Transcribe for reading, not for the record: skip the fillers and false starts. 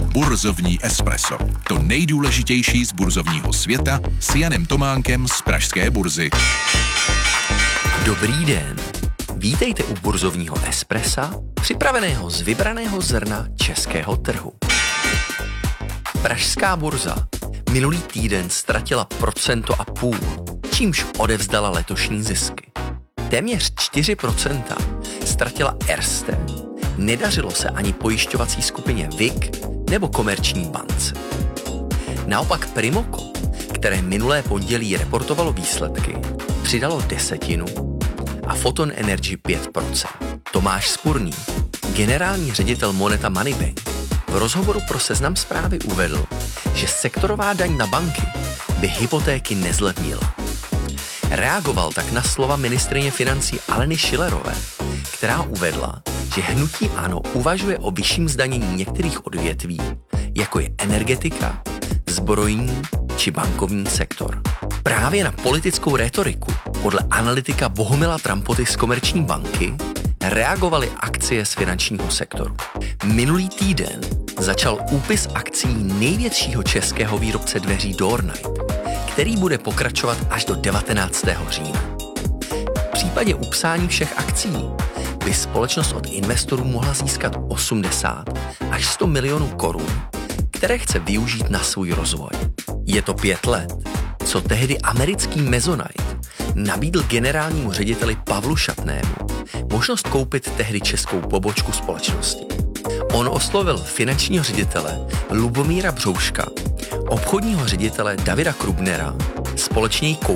Burzovní espresso. To nejdůležitější z burzovního světa s Janem Tománkem z Pražské burzy. Dobrý den. Vítejte u burzovního espressa, připraveného z vybraného zrna českého trhu. Pražská burza minulý týden ztratila 1,5%, čímž odevzdala letošní zisky. Téměř 4% ztratila Erste, nedařilo se ani pojišťovací skupině VIK nebo Komerční bance. Naopak Primoko, které minulé pondělí reportovalo výsledky, přidalo 10% a Photon Energy 5%. Tomáš Spurný, generální ředitel Moneta Moneybank, v rozhovoru pro Seznam Zprávy uvedl, že sektorová daň na banky by hypotéky nezlevnila. Reagoval tak na slova ministryně financí Aleny Schillerové, která uvedla, že hnutí ANO uvažuje o vyšším zdanění některých odvětví, jako je energetika, zbrojní či bankovní sektor. Právě na politickou rétoriku podle analytika Bohumila Trampoty z Komerční banky reagovaly akcie z finančního sektoru. Minulý týden začal úpis akcií největšího českého výrobce dveří Doornight, který bude pokračovat až do 19. října. V případě upsání všech akcií by společnost od investorů mohla získat 80 až 100 milionů korun, které chce využít na svůj rozvoj. Je to 5 let, co tehdy americký Mezonite nabídl generálnímu řediteli Pavlu Šatnému možnost koupit tehdy českou pobočku společnosti. On oslovil finančního ředitele Lubomíra Břouška, obchodního ředitele Davida Krubnera, společně ji koupit